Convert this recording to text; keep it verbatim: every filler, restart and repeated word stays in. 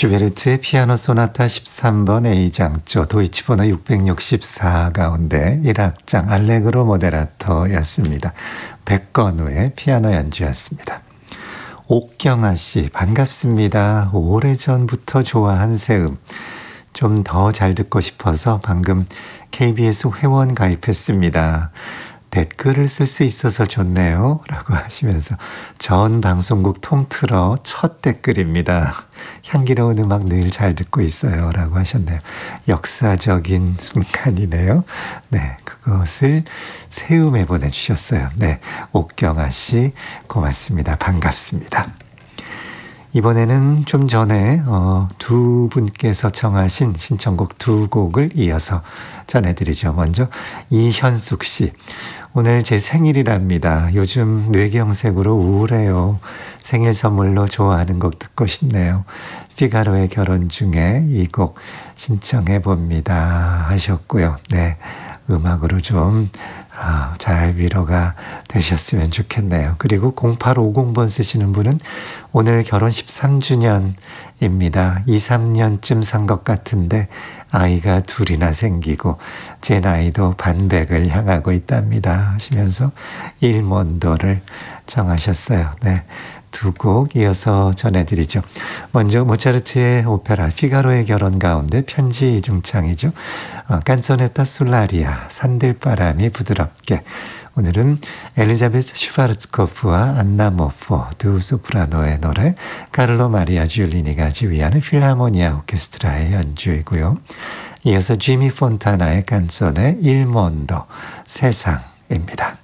슈베르트의 피아노 소나타 십삼 번 A장조 도이치 번호 육백육십사 가운데 일 악장 알레그로 모데라토였습니다. 백건우의 피아노 연주였습니다. 옥경아 씨 반갑습니다. 오래전부터 좋아한 새음. 좀 더 잘 듣고 싶어서 방금 케이비에스 회원 가입했습니다. 댓글을 쓸 수 있어서 좋네요. 라고 하시면서 전 방송국 통틀어 첫 댓글입니다. 향기로운 음악 늘 잘 듣고 있어요. 라고 하셨네요. 역사적인 순간이네요. 네, 그것을 새음에 보내주셨어요. 네, 옥경아 씨 고맙습니다. 반갑습니다. 이번에는 좀 전에 어, 두 분께서 청하신 신청곡 두 곡을 이어서 전해드리죠. 먼저 이현숙 씨. 오늘 제 생일이랍니다. 요즘 뇌경색으로 우울해요. 생일 선물로 좋아하는 곡 듣고 싶네요. 피가로의 결혼 중에 이 곡 신청해 봅니다 하셨고요. 네, 음악으로 좀 아, 잘 위로가 되셨으면 좋겠네요. 그리고 공팔오공 번 쓰시는 분은 오늘 결혼 십삼 주년입니다. 이, 삼 년쯤 산 것 같은데 아이가 둘이나 생기고 제 나이도 반백을 향하고 있답니다 하시면서 일몬도를 정하셨어요. 네, 두 곡 이어서 전해드리죠. 먼저 모차르트의 오페라 피가로의 결혼 가운데 편지 중창이죠. 어, 깐소네타 술라리아 산들바람이 부드럽게. 오늘은 엘리자베스 슈바르츠코프와 안나 모포 두 소프라노의 노래, 카를로 마리아 줄리니가 지휘하는 필하모니아 오케스트라의 연주이고요. 이어서 지미 폰타나의 깐소네 일몬도 세상입니다.